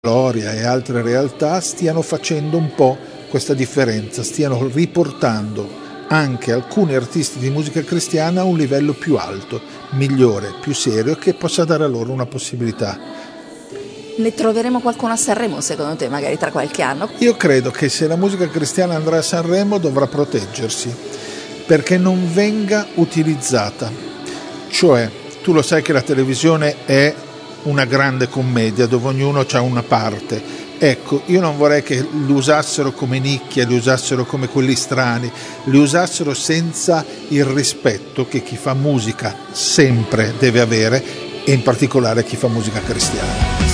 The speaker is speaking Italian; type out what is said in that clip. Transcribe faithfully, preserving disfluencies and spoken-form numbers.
Gloria e altre realtà stiano facendo un po' questa differenza, stiano riportando anche alcuni artisti di musica cristiana a un livello più alto, migliore, più serio, che possa dare a loro una possibilità. Ne troveremo qualcuno a Sanremo secondo te, magari tra qualche anno? Io credo che se la musica cristiana andrà a Sanremo dovrà proteggersi, perché non venga utilizzata. Cioè, tu lo sai che la televisione è una grande commedia dove ognuno ha una parte. Ecco, io non vorrei che li usassero come nicchia, li usassero come quelli strani, li usassero senza il rispetto che chi fa musica sempre deve avere, e in particolare chi fa musica cristiana.